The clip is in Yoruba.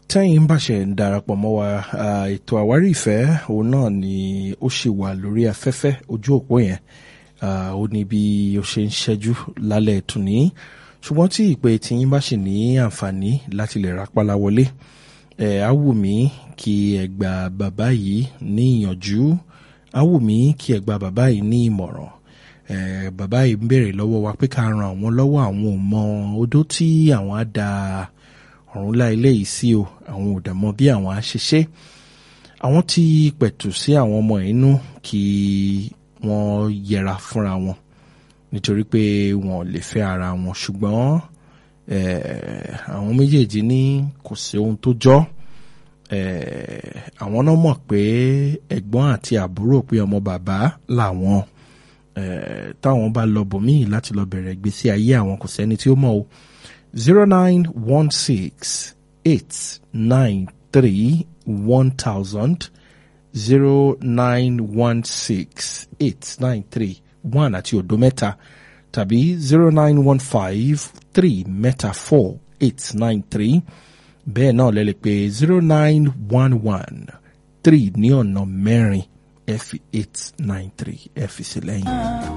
tẹ́yìn bá ṣe ń darapọ̀ mọ́ wa ètò àwárí ìfẹ́ òun náà ni ó ṣì wà lórí afẹ́fẹ́ ojú òpó yẹn ó ní bí ó ṣe ń ṣẹ́jú lálẹ́ tòní ṣùgbọ́n tí ìpè tiyín bá ṣì ní àǹfààní láti lè rápálá wọlé á wù mí kí ẹ gba bàbá yìí ní ìyànjú á wù mí kí ẹ gba bàbá yìí ní ìmọ̀ràn bàbá yìí ń béèrè lọ́wọ́ wa pé ká ran àwọn lọ́wọ́ àwọn ò mọ odó tí àwọn á da ọ̀run lá ilé yìí sí o àwọn ò dẹ̀ mọ bí àwọn á ṣe ṣe àwọn ti pẹ̀tù sí àwọn ọmọ inú kí wọ́n yẹra fúnra wọn nítorí pé wọn ò lè fẹ́ ara wọn ṣùgbọ́n àwọn méjèèjì ní kò sí ohun tó jọ́ àwọn náà mọ̀ pé ẹ̀gbọ́n àti àbúrò pé ọmọ bàbá làwọn táwọn bá lọ bòmíì láti lọ bẹ̀rẹ̀ ìgbésí ayé àwọn kò sẹ́ni tí ó mọ̀ o 0916-893-1000 0916-893-1 àti òdo mẹ́ta tàbí 0915-3-4-893 bẹ́ẹ̀ náà lẹ́lẹ̀ pé 0911-3 ní ọ̀nà mẹ́rin F893 F sí lẹ́yìn.